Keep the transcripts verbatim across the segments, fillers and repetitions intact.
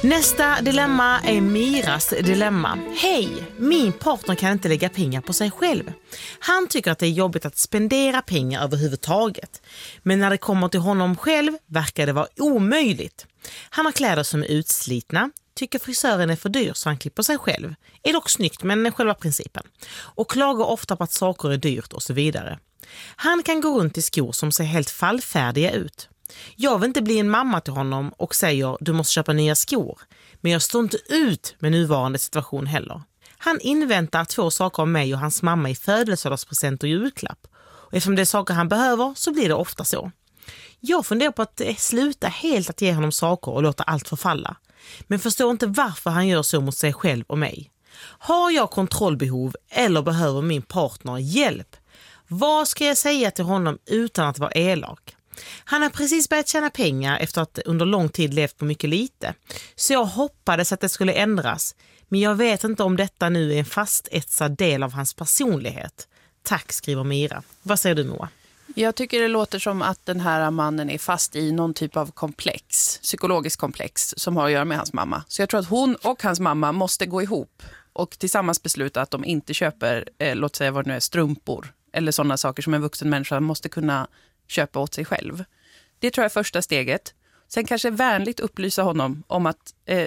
Nästa dilemma är Miras dilemma. Hej, min partner kan inte lägga pengar på sig själv. Han tycker att det är jobbigt att spendera pengar överhuvudtaget. Men när det kommer till honom själv verkar det vara omöjligt. Han har kläder som är utslitna, tycker frisören är för dyr så han klipper sig själv. Är dock snyggt men själva principen. Och klagar ofta på att saker är dyrt och så vidare. Han kan gå runt i skor som ser helt fallfärdiga ut. Jag vill inte bli en mamma till honom och säger du måste köpa nya skor. Men jag står inte ut med nuvarande situation heller. Han inväntar två saker av mig och hans mamma i födelsedagspresent och julklapp. Och eftersom det är saker han behöver så blir det ofta så. Jag funderar på att sluta helt att ge honom saker och låta allt förfalla. Men förstår inte varför han gör så mot sig själv och mig. Har jag kontrollbehov eller behöver min partner hjälp? Vad ska jag säga till honom utan att vara elak? Han har precis börjat tjäna pengar efter att under lång tid levt på mycket lite. Så jag hoppades att det skulle ändras. Men jag vet inte om detta nu är en fastetsad del av hans personlighet. Tack, skriver Mira. Vad säger du, Moa? Jag tycker det låter som att den här mannen är fast i någon typ av komplex, psykologisk komplex som har att göra med hans mamma. Så jag tror att hon och hans mamma måste gå ihop och tillsammans besluta att de inte köper, eh, låt säga vad det nu är, strumpor eller sådana saker som en vuxen människa måste kunna köpa åt sig själv. Det tror jag är första steget. Sen kanske vänligt upplysa honom om att eh,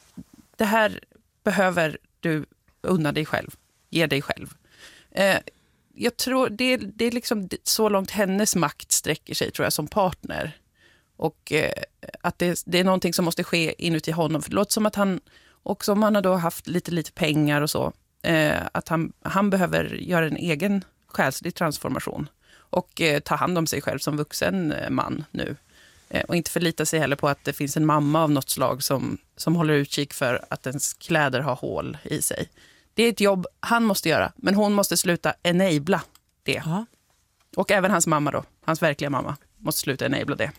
det här behöver du unna dig själv, ge dig själv. Eh, jag tror det, det är liksom så långt hennes makt sträcker sig, tror jag, som partner. Och eh, att det, det är någonting som måste ske inuti honom. För det låter som att han, också om han har då haft lite, lite pengar och så, eh, att han, han behöver göra en egen själslig transformation. Och eh, ta hand om sig själv som vuxen eh, man nu. Eh, och inte förlita sig heller på att det finns en mamma av något slag som, som håller utkik för att ens kläder har hål i sig. Det är ett jobb han måste göra. Men hon måste sluta enabla det. Aha. Och även hans mamma då. Hans verkliga mamma måste sluta enabla det.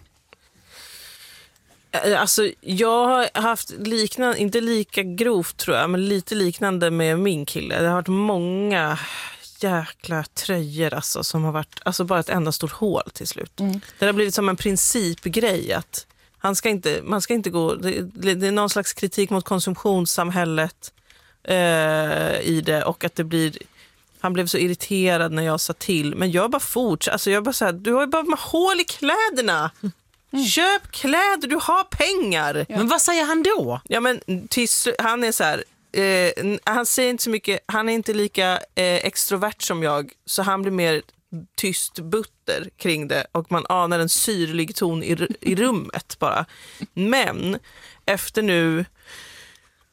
Alltså jag har haft liknande, inte lika grovt tror jag, men lite liknande med min kille. Det har varit många jäkla tröjor alltså, som har varit alltså bara ett enda stort hål till slut. Mm. Det har blivit som en principgrej att han ska inte, man ska inte gå, det, det är någon slags kritik mot konsumtionssamhället eh, i det, och att det blir, han blev så irriterad när jag sa till, men jag bara fortsatte, alltså jag bara så här, du har ju bara med hål i kläderna. Mm. Köp kläder, du har pengar. Ja. Men vad säger han då? Ja men till, han är så här, eh, han säger inte så mycket, han är inte lika eh, extrovert som jag, så han blir mer tyst butter kring det och man anar en syrlig ton i, i rummet bara. Men efter nu